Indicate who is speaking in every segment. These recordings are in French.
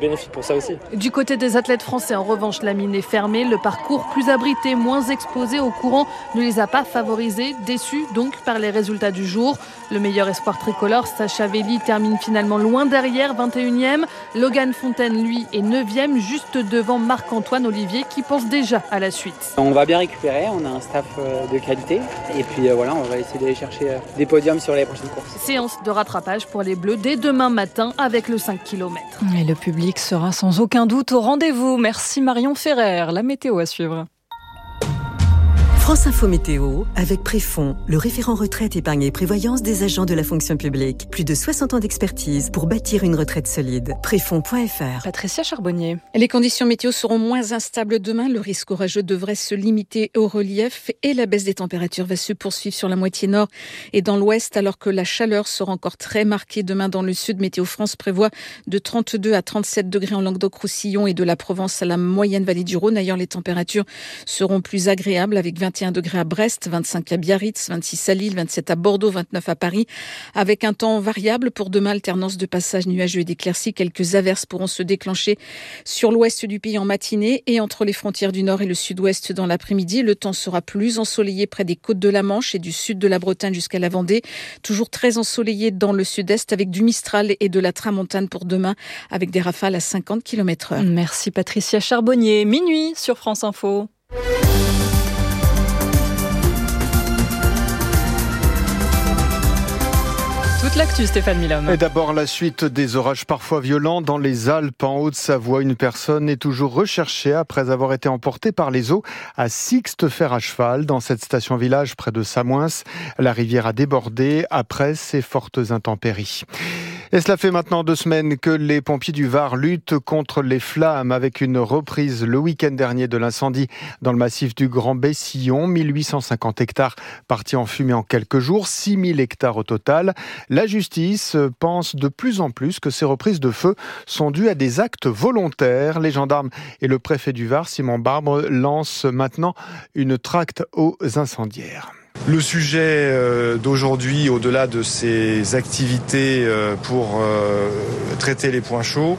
Speaker 1: bénéfique pour ça aussi.
Speaker 2: Du côté des athlètes français, en revanche, la mine est fermée. Le parcours plus abrité, moins exposé au courant, ne les a pas favorisés. Déçus donc par les résultats du jour. Le meilleur espoir tricolore, Sacha Velli, termine finalement loin derrière, 21e. Logan Fontaine, lui, est 9e, juste devant Marc-Antoine Olivier qui pense déjà à la suite.
Speaker 3: On va bien récupérer, on a un staff de qualité. Et puis voilà, on va essayer d'aller chercher des podiums sur les prochaines courses.
Speaker 2: Séance de rattrapage pour les Bleus dès demain matin avec le 5 km.
Speaker 4: Et le public sera sans aucun doute au rendez-vous. Merci Marion Ferrer. La météo à suivre.
Speaker 5: France Info Météo, avec Préfond, le référent retraite épargne et prévoyance des agents de la fonction publique. Plus de 60 ans d'expertise pour bâtir une retraite solide. Préfond.fr.
Speaker 4: Patricia Charbonnier.
Speaker 6: Les conditions météo seront moins instables demain. Le risque orageux devrait se limiter au relief et la baisse des températures va se poursuivre sur la moitié nord et dans l'ouest, alors que la chaleur sera encore très marquée demain dans le sud. Météo France prévoit de 32 à 37 degrés en Languedoc-Roussillon et de la Provence à la moyenne vallée du Rhône. Ailleurs, les températures seront plus agréables avec 21 degrés à Brest, 25 à Biarritz, 26 à Lille, 27 à Bordeaux, 29 à Paris. Avec un temps variable pour demain, alternance de passages nuageux et d'éclaircies. Quelques averses pourront se déclencher sur l'ouest du pays en matinée et entre les frontières du nord et le sud-ouest dans l'après-midi. Le temps sera plus ensoleillé près des côtes de la Manche et du sud de la Bretagne jusqu'à la Vendée. Toujours très ensoleillé dans le sud-est avec du Mistral et de la Tramontane pour demain avec des rafales à 50 km/h.
Speaker 4: Merci Patricia Charbonnier. Minuit sur France Info. Toute l'actu, Stéphane Milhomme.
Speaker 7: Et d'abord, la suite des orages parfois violents dans les Alpes. En Haute-Savoie, une personne est toujours recherchée après avoir été emportée par les eaux à Sixte-Fer à cheval. Dans cette station-village près de Samoins, la rivière a débordé après ces fortes intempéries. Et cela fait maintenant 2 semaines que les pompiers du Var luttent contre les flammes avec une reprise le week-end dernier de l'incendie dans le massif du Grand Bessillon. 1850 hectares partis en fumée en quelques jours, 6000 hectares au total. La justice pense de plus en plus que ces reprises de feu sont dues à des actes volontaires. Les gendarmes et le préfet du Var, Simon Barbre, lancent maintenant une traque aux incendiaires.
Speaker 8: Le sujet d'aujourd'hui, au-delà de ces activités pour traiter les points chauds,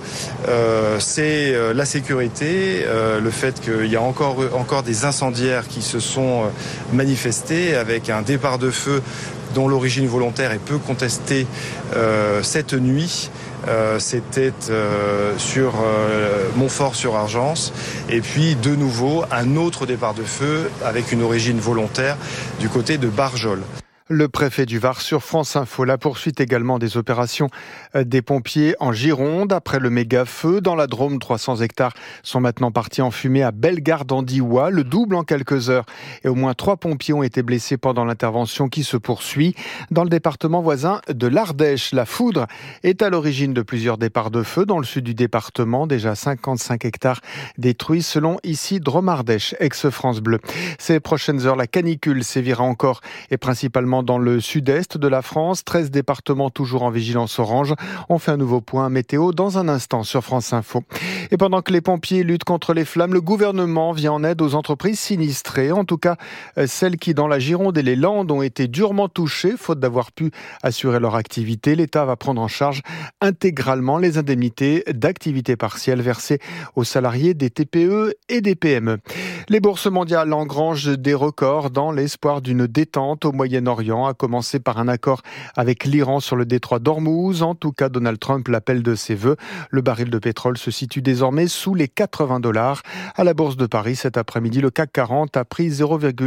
Speaker 8: c'est la sécurité, le fait qu'il y a encore des incendiaires qui se sont manifestés avec un départ de feu dont l'origine volontaire est peu contestée cette nuit. C'était sur Montfort-sur-Argence et puis de nouveau un autre départ de feu avec une origine volontaire du côté de Barjol.
Speaker 7: Le préfet du Var sur France Info. La poursuite également des opérations des pompiers en Gironde. Après le méga-feu, dans la Drôme, 300 hectares sont maintenant partis en fumée à Bellegarde-en-Diois, le double en quelques heures. Et au moins 3 pompiers ont été blessés pendant l'intervention qui se poursuit. Dans le département voisin de l'Ardèche, la foudre est à l'origine de plusieurs départs de feu dans le sud du département. Déjà 55 hectares détruits selon ici Drôme-Ardèche, ex-France Bleu. Ces prochaines heures, la canicule sévira encore et principalement dans le sud-est de la France. 13 départements toujours en vigilance orange. On fait un nouveau point météo dans un instant sur France Info. Et pendant que les pompiers luttent contre les flammes, le gouvernement vient en aide aux entreprises sinistrées. En tout cas, celles qui, dans la Gironde et les Landes, ont été durement touchées, faute d'avoir pu assurer leur activité. L'État va prendre en charge intégralement les indemnités d'activité partielle versées aux salariés des TPE et des PME. Les bourses mondiales engrangent des records dans l'espoir d'une détente au Moyen-Orient, à commencer par un accord avec l'Iran sur le détroit d'Ormuz. En tout cas, Donald Trump l'appelle de ses vœux. Le baril de pétrole se situe désormais sous les $80. À la Bourse de Paris, cet après-midi, le CAC 40 a pris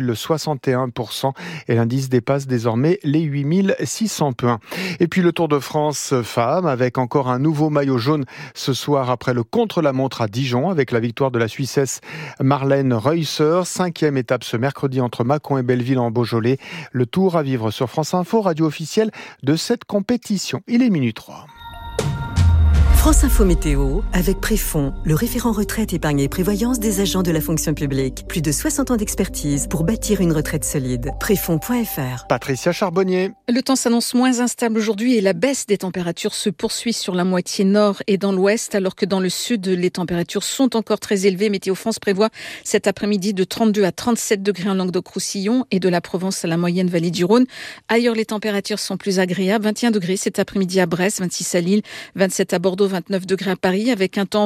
Speaker 7: 0,61% et l'indice dépasse désormais les 8600 points. Et puis le Tour de France femmes avec encore un nouveau maillot jaune ce soir après le contre-la-montre à Dijon avec la victoire de la Suissesse Marlène Reusser. 5e étape ce mercredi entre Mâcon et Belleville en Beaujolais. Le Tour à vivre sur France Info, radio officielle de cette compétition. Il est minuit 3.
Speaker 5: France Info Météo, avec Préfond, le référent retraite épargne et prévoyance des agents de la fonction publique. Plus de 60 ans d'expertise pour bâtir une retraite solide. Préfond.fr.
Speaker 7: Patricia Charbonnier.
Speaker 6: Le temps s'annonce moins instable aujourd'hui et la baisse des températures se poursuit sur la moitié nord et dans l'ouest, alors que dans le sud, les températures sont encore très élevées. Météo France prévoit cet après-midi de 32 à 37 degrés en Languedoc-Roussillon et de la Provence à la moyenne vallée du Rhône. Ailleurs, les températures sont plus agréables. 21 degrés cet après-midi à Brest, 26 à Lille, 27 à Bordeaux, 29 degrés à Paris, avec un temps